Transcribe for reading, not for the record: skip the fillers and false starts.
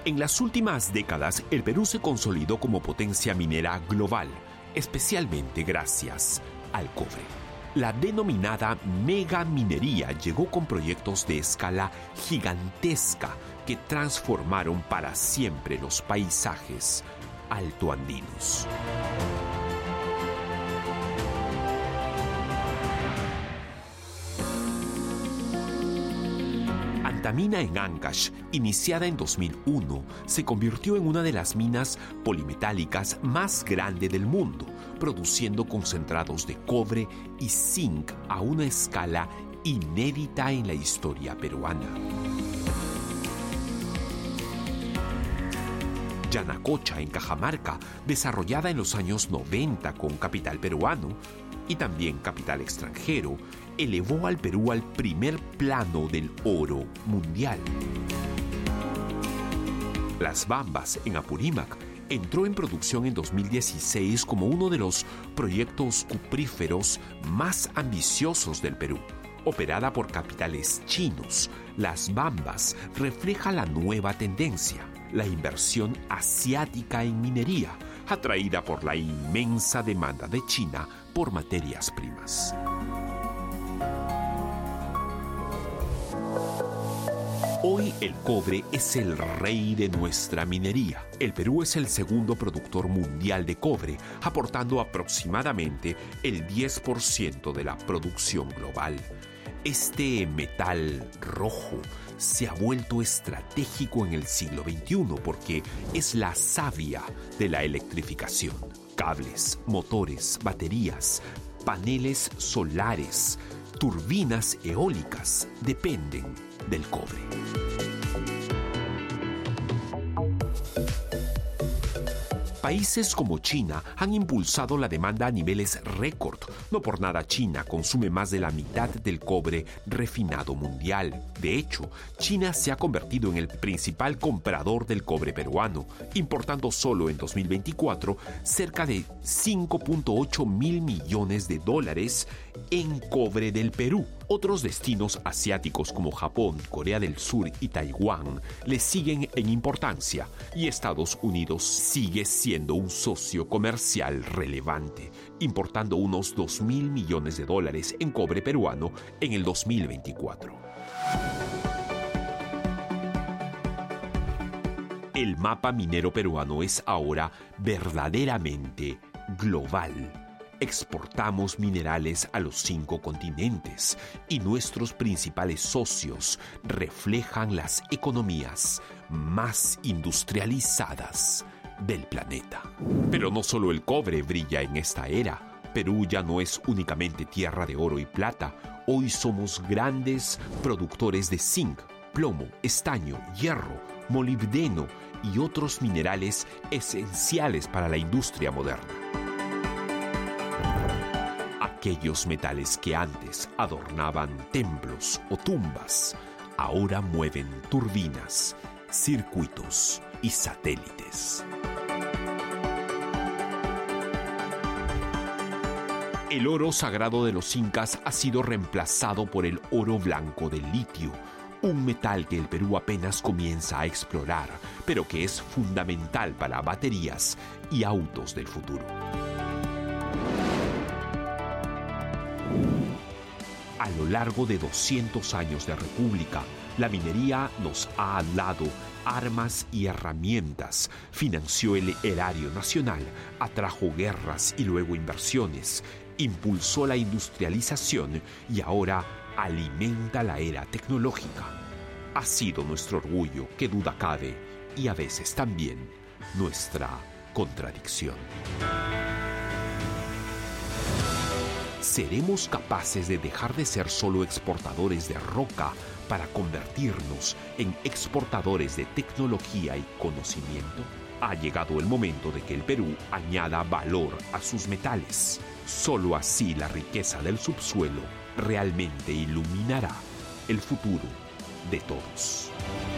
En las últimas décadas, el Perú se consolidó como potencia minera global, especialmente gracias al cobre. La denominada megaminería llegó con proyectos de escala gigantesca que transformaron para siempre los paisajes altoandinos. Antamina en Ancash, iniciada en 2001, se convirtió en una de las minas polimetálicas más grandes del mundo, produciendo concentrados de cobre y zinc a una escala inédita en la historia peruana. Yanacocha, en Cajamarca, desarrollada en los años 90 con capital peruano y también capital extranjero, elevó al Perú al primer plano del oro mundial. Las Bambas, en Apurímac, entró en producción en 2016 como uno de los proyectos cupríferos más ambiciosos del Perú. Operada por capitales chinos, Las Bambas refleja la nueva tendencia, la inversión asiática en minería, atraída por la inmensa demanda de China por materias primas. Hoy el cobre es el rey de nuestra minería. El Perú es el segundo productor mundial de cobre, aportando aproximadamente el 10% de la producción global. Este metal rojo se ha vuelto estratégico en el siglo XXI porque es la savia de la electrificación. Cables, motores, baterías, paneles solares, turbinas eólicas dependen del cobre. Países como China han impulsado la demanda a niveles récord. No por nada China consume más de la mitad del cobre refinado mundial. De hecho, China se ha convertido en el principal comprador del cobre peruano, importando solo en 2024 cerca de 5.8 mil millones de dólares en cobre del Perú. Otros destinos asiáticos como Japón, Corea del Sur y Taiwán le siguen en importancia y Estados Unidos sigue siendo un socio comercial relevante, importando unos 2 mil millones de dólares en cobre peruano en el 2024. El mapa minero peruano es ahora verdaderamente global. Exportamos minerales a los 5 continentes y nuestros principales socios reflejan las economías más industrializadas del planeta. Pero no solo el cobre brilla en esta era. Perú ya no es únicamente tierra de oro y plata. Hoy somos grandes productores de zinc, plomo, estaño, hierro, molibdeno y otros minerales esenciales para la industria moderna. Aquellos metales que antes adornaban templos o tumbas, ahora mueven turbinas, circuitos y satélites. El oro sagrado de los incas ha sido reemplazado por el oro blanco del litio, un metal que el Perú apenas comienza a explorar, pero que es fundamental para baterías y autos del futuro. A lo largo de 200 años de república, la minería nos ha dado armas y herramientas, financió el erario nacional, atrajo guerras y luego inversiones, impulsó la industrialización y ahora alimenta la era tecnológica. Ha sido nuestro orgullo, que duda cabe, y a veces también nuestra contradicción. ¿Seremos capaces de dejar de ser solo exportadores de roca para convertirnos en exportadores de tecnología y conocimiento? Ha llegado el momento de que el Perú añada valor a sus metales. Solo así la riqueza del subsuelo realmente iluminará el futuro de todos.